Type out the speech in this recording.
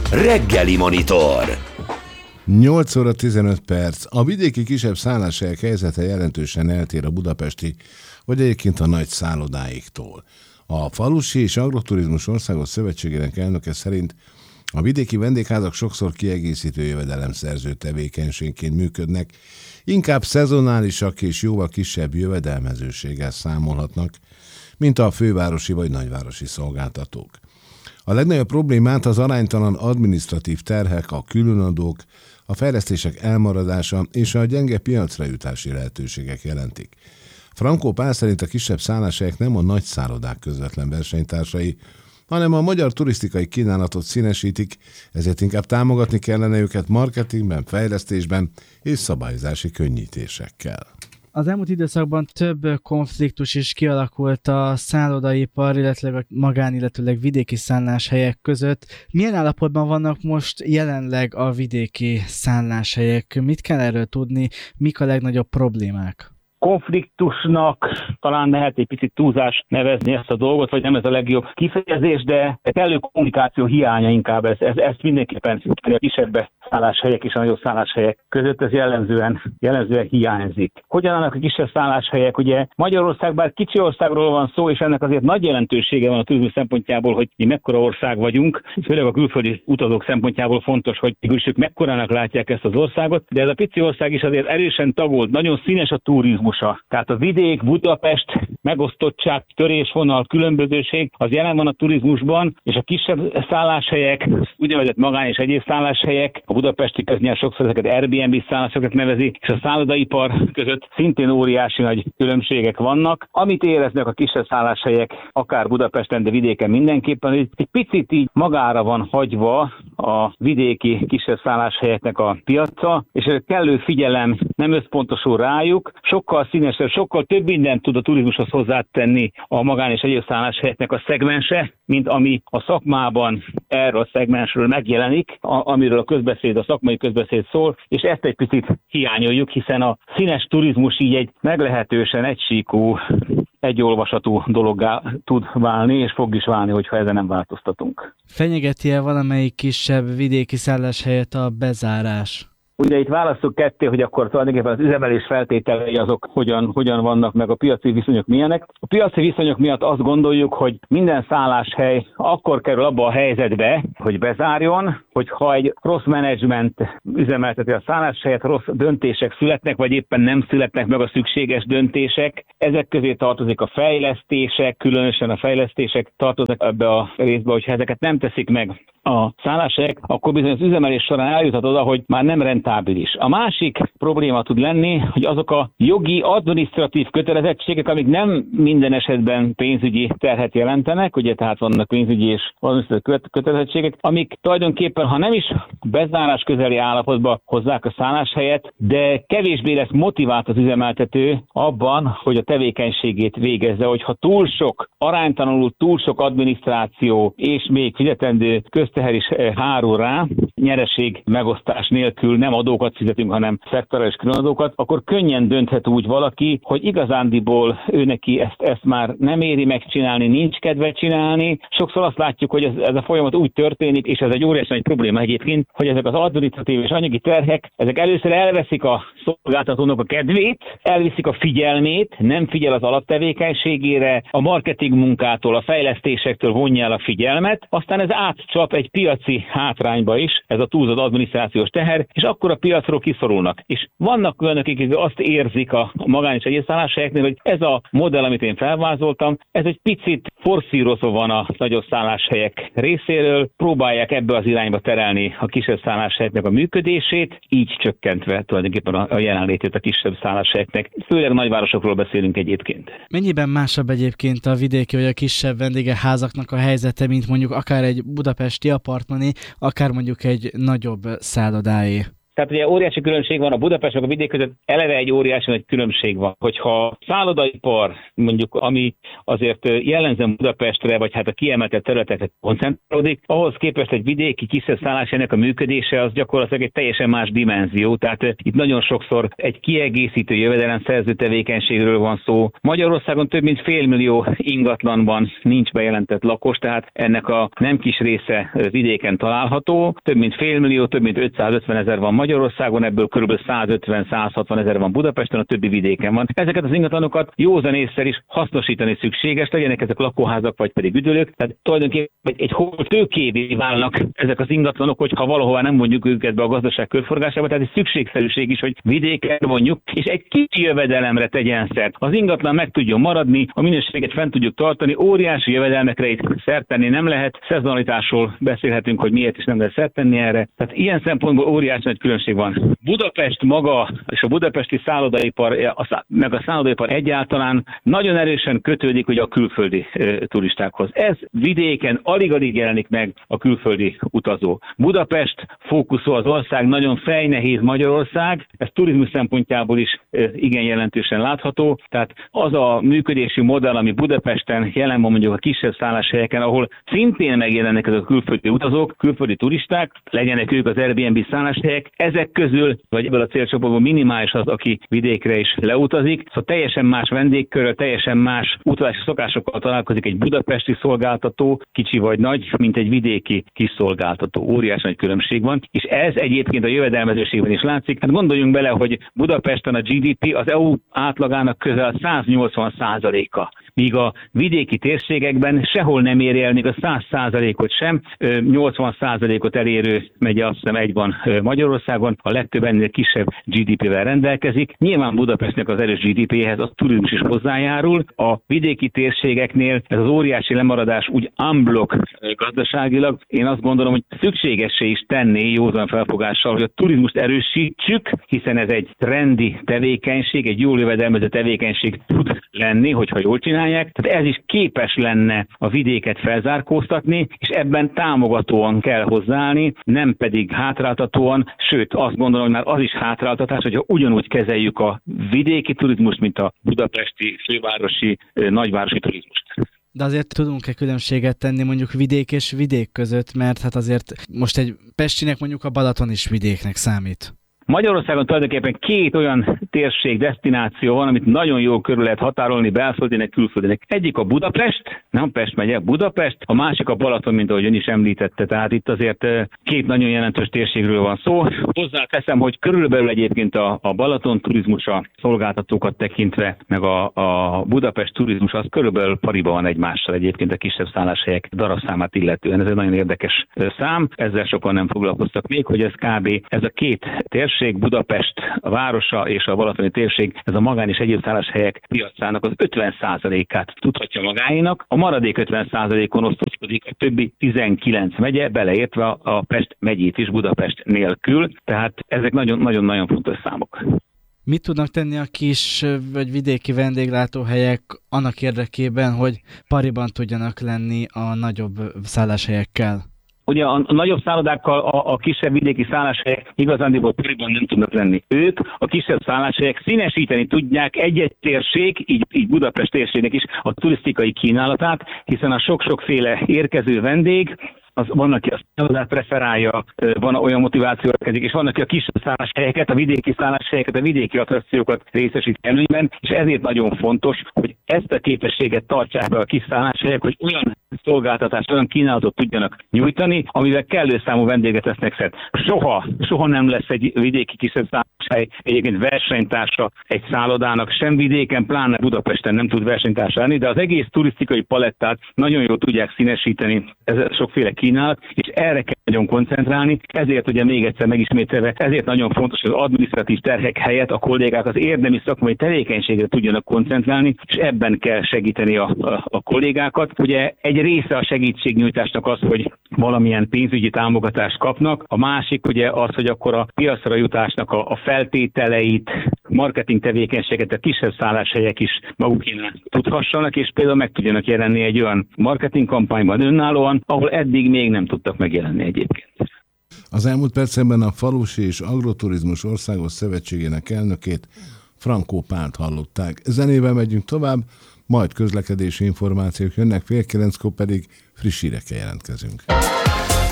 Reggeli Monitor. 8 óra 15 perc. A vidéki kisebb szálláshelyek helyzete jelentősen eltér a budapesti, vagy egyébként a nagy szállodáiktól. A Falusi és Agroturizmus Országos Szövetségének elnöke szerint a vidéki vendégházak sokszor kiegészítő jövedelemszerző tevékenységként működnek, inkább szezonálisak és jóval kisebb jövedelmezőséggel számolhatnak, mint a fővárosi vagy nagyvárosi szolgáltatók. A legnagyobb problémát az aránytalan adminisztratív terhek, a különadók, a fejlesztések elmaradása és a gyenge piacra jutási lehetőségek jelentik. Frankó Pál szerint a kisebb szálláshelyek nem a nagy szállodák közvetlen versenytársai, hanem a magyar turisztikai kínálatot színesítik, ezért inkább támogatni kellene őket marketingben, fejlesztésben és szabályozási könnyítésekkel. Az elmúlt időszakban több konfliktus is kialakult a szállodaipar, illetve a illetőleg vidéki szálláshelyek között. Milyen állapotban vannak most jelenleg a vidéki szálláshelyek? Mit kell erről tudni? Mik a legnagyobb problémák? Konfliktusnak talán lehet egy picit túlzás nevezni ezt a dolgot, vagy nem ez a legjobb kifejezés, de kellő kommunikáció hiánya inkább ezt mindenképpen a kisebb szálláshelyek és a nagyobb szálláshelyek között ez jellemzően hiányzik. Hogyan állnak a kisebb szálláshelyek? Ugye Magyarország bár kicsi országról van szó, és ennek azért nagy jelentősége van a turizmus szempontjából, hogy mi mekkora ország vagyunk, főleg a külföldi utazók szempontjából fontos, hogy ők mekkorának látják ezt az országot, de ez a pici ország is azért erősen tagolt, nagyon színes a turizmusa. Tehát a vidék, Budapest, megosztottság, törésvonal, különbözőség, az jelen van a turizmusban, és a kisebb szálláshelyek, úgynevezett magán és egyéb szálláshelyek, a budapesti köznyelv sokszor ezeket Airbnb szálláshelyek nevezik, és a szállodaipar között szintén óriási nagy különbségek vannak. Amit éreznek a kisebb szálláshelyek, akár Budapesten, de vidéken mindenképpen, hogy egy picit így magára van hagyva a vidéki kisebb szálláshelyeknek a piaca, és ez kellő figyelem nem összpontosul rájuk, sokkal színesebb, sokkal több mindent tud a turizmushoz hozzátenni a magán és egyéb szálláshelyeknek a szegmense, mint ami a szakmában erről a szegmensről megjelenik, amiről a szakmai közbeszéd szól, és ezt egy picit hiányoljuk, hiszen a színes turizmus így egy meglehetősen egysíkú, egyolvasatú dologgá tud válni, és fog is válni, hogyha ezen nem változtatunk. Fenyegeti-e valamelyik kisebb vidéki szálláshelyet a bezárás? Ugye itt választjuk ketté, hogy akkor tulajdonképpen az üzemelés feltételei azok hogyan vannak, meg a piaci viszonyok milyenek. A piaci viszonyok miatt azt gondoljuk, hogy minden szálláshely akkor kerül abba a helyzetbe, hogy bezárjon, hogyha egy rossz menedzsment üzemelteti a szálláshelyet, rossz döntések születnek, vagy éppen nem születnek meg a szükséges döntések. Ezek közé tartozik a fejlesztések, különösen a fejlesztések tartoznak ebbe a részbe, hogyha ezeket nem teszik meg a szálláshelyek, akkor bizony az üzemelés során eljuthat oda, hogy már nem rentábilis. A másik probléma tud lenni, hogy azok a jogi, adminisztratív kötelezettségek, amik nem minden esetben pénzügyi terhet jelentenek, ugye tehát vannak pénzügyi és adminisztratív kötelezettségek, amik tulajdonképpen, ha nem is bezárás közeli állapotba hozzák a szálláshelyet, de kevésbé lesz motivált az üzemeltető abban, hogy a tevékenységét végezze, hogyha aránytalanul túl sok adminisztráció és még fizetendő közteher is hárul rá, nyereség megosztás nélkül nem adókat fizetünk, hanem szektorális különadókat, akkor könnyen dönthet úgy valaki, hogy igazándiból ő neki ezt már nem éri megcsinálni, nincs kedve csinálni. Sokszor azt látjuk, hogy ez a folyamat úgy történik, és ez egy óriási nagy probléma egyébként, hogy ezek az adminisztratív és anyagi terhek, ezek először elveszik a szolgáltatónak a kedvét, elviszik a figyelmét, nem figyel az alaptevékenységére, a marketing munkától, a fejlesztésektől vonja el a figyelmet, aztán ez átcsap egy piaci hátrányba is, ez a túlzott adminisztrációs teher, és akkor a piacról kiszorulnak. És vannak olyanok, akik azt érzik a magán és egyéb szálláshelyeknél, hogy ez a modell, amit én felvázoltam, ez egy picit forszírozva van a nagyobb szálláshelyek részéről, próbálják ebbe az irányba terelni a kisebb szálláshelyeknek a működését, így csökkentve tulajdonképpen a jelenlétét a kisebb szálláshelyeknek. Főleg nagyvárosokról beszélünk egyébként. Mennyiben másabb egyébként a vidéki vagy a kisebb vendégházaknak a helyzete, mint mondjuk akár egy budapesti apartmani, akár mondjuk egy nagyobb szállodáé? Tehát ugye óriási különbség van a Budapest meg a vidék között, eleve egy óriási nagy különbség van. Hogyha szállodaipar, mondjuk, ami azért jellemzően Budapestre, vagy hát a kiemeltett területekre koncentrálódik, ahhoz képest egy vidéki kisebb szálláshelynek a működése az gyakorlatilag egy teljesen más dimenzió. Tehát itt nagyon sokszor egy kiegészítő jövedelemszerző tevékenységről van szó. Magyarországon több mint 500 000 ingatlanban nincs bejelentett lakos, tehát ennek a nem kis része vidéken található. Több mint 500 000, több mint 550 000 van Magyarországon, ebből kb. 150-160 000 van Budapesten, a többi vidéken van. Ezeket az ingatlanokat józan ésszel is hasznosítani szükséges, legyenek ezek lakóházak, vagy pedig üdülők. Tehát tulajdonképpen egy tőkévé válnak ezek az ingatlanok, hogyha valahová nem vonjuk őket be a gazdaság körforgásába, tehát egy szükségszerűség is, hogy vidéken vonjuk, és egy kicsi jövedelemre tegyen szert. Az ingatlan meg tudjon maradni, a minőséget fent tudjuk tartani, óriási jövedelmekre itt szert tenni nem lehet. Szezonalitásról beszélhetünk, hogy miért is nem lehet szert tenni erre. Tehát ilyen szempontból óriási nagy különbség van. Budapest maga és a budapesti szállodaipar, meg a szállodaipar egyáltalán nagyon erősen kötődik ugye a külföldi turistákhoz. Ez vidéken alig-alig jelenik meg a külföldi utazó. Budapest fókuszol az ország, nagyon fejnehéz Magyarország, ez turizmus szempontjából is igen jelentősen látható. Tehát az a működési modell, ami Budapesten jelen van mondjuk a kisebb szálláshelyeken, ahol szintén megjelennek ezek a külföldi utazók, külföldi turisták, legyenek ők az Airbnb szálláshelyek, ezek közül, vagy ebből a célcsoportból minimális az, aki vidékre is leutazik. Szóval teljesen más vendégkörrel, teljesen más utazási szokásokkal találkozik egy budapesti szolgáltató, kicsi vagy nagy, mint egy vidéki kis szolgáltató. Óriási nagy különbség van, és ez egyébként a jövedelmezőségben is látszik. Hát gondoljunk bele, hogy Budapesten a GDP az EU átlagának közel 180%-a, míg a vidéki térségekben sehol nem éri el még a 100%-ot sem, 80%-ot elérő megye azt hiszem egy van Magyarországon, a legtöbb ennél kisebb GDP-vel rendelkezik. Nyilván Budapestnek az erős GDP-hez a turizmus is hozzájárul. A vidéki térségeknél ez az óriási lemaradás úgy unblock gazdaságilag, én azt gondolom, hogy szükségessé is tenné józan felfogással, hogy a turizmust erősítsük, hiszen ez egy trendi tevékenység, egy jól jövedelmező tevékenység tud lenni, hogyha jól csinálják. Tehát ez is képes lenne a vidéket felzárkóztatni, és ebben támogatóan kell hozzáállni, nem pedig hátráltatóan, sőt azt gondolom, hogy már az is hátráltatás, hogyha ugyanúgy kezeljük a vidéki turizmust, mint a budapesti, fővárosi, nagyvárosi turizmust. De azért tudunk-e különbséget tenni mondjuk vidék és vidék között, mert hát azért most egy pestinek mondjuk a Balaton is vidéknek számít. Magyarországon tulajdonképpen két olyan térség, desztináció van, amit nagyon jól körül lehet határolni belföldinek, külföldinek. Egyik a Budapest, nem Pest megye, Budapest, a másik a Balaton, mint ahogy ön is említette. Tehát itt azért két nagyon jelentős térségről van szó. Hozzáteszem, hogy körülbelül egyébként a Balaton turizmus a szolgáltatókat tekintve, meg a Budapest turizmus az körülbelül pariban van egymással egyébként a kisebb szálláshelyek darabszámát illetően. Ez egy nagyon érdekes szám, ezzel sokan nem foglalkoztak még, hogy ez kb. Ez a két térség, Budapest a városa és a balatoni térség, ez a magán és egyéb szálláshelyek piacának az 50%-át tudhatja magáénak. A maradék 50%-on osztozkodik a többi 19 megye, beleértve a Pest megyét is Budapest nélkül. Tehát ezek nagyon-nagyon fontos számok. Mit tudnak tenni a kis vagy vidéki vendéglátóhelyek annak érdekében, hogy pariban tudjanak lenni a nagyobb szálláshelyekkel? Ugye a nagyobb szállodákkal a kisebb vidéki szálláshelyek igazándiból pariban nem tudnak lenni. Ők, a kisebb szálláshelyek színesíteni tudják egy-egy térség, így Budapest térségnek is a turisztikai kínálatát, hiszen a sok-sokféle érkező vendég, van, aki a szállodát preferálja, van olyan motiváció érkezik, és van, aki a kisebb szálláshelyeket, a vidéki szálláshelyeket, a vidéki attrakciókat részesít előnyben, és ezért nagyon fontos, hogy ezt a képességet tartsák be a kis szálláshelyek, hogy olyan szolgáltatást, olyan kínálatot tudjanak nyújtani, amivel kellő számú vendéget tesznek szert. Soha nem lesz egy vidéki kisebb szálláshely egyébként versenytársa egy szállodának, sem vidéken, pláne Budapesten nem tud versenytársa lenni, de az egész turisztikai palettát nagyon jól tudják színesíteni, ez sokféle kínálat, és erre kell nagyon koncentrálni, ezért ugye még egyszer megismételve, ezért nagyon fontos, hogy az adminisztratív terhek helyett a kollégák az érdemi szakmai tevékenységre tudjanak koncentrálni, és ebben kell segíteni a kollégákat. Ugye egy része a segítségnyújtásnak az, hogy valamilyen pénzügyi támogatást kapnak, a másik ugye az, hogy akkor a piacra jutásnak a feltételeit, marketing tevékenységet a kisebb szálláshelyek is magukénál tudhassanak, és például meg tudjanak jelenni egy olyan marketing kampányban önállóan, ahol eddig még nem tudtak megjelenni egyébként. Az elmúlt percekben a Falusi és Agroturizmus Országos Szövetségének elnökét, Frankó Pált hallották. Zenével megyünk tovább, majd közlekedési információk jönnek, 8:30-kor pedig friss hírekkel jelentkezünk.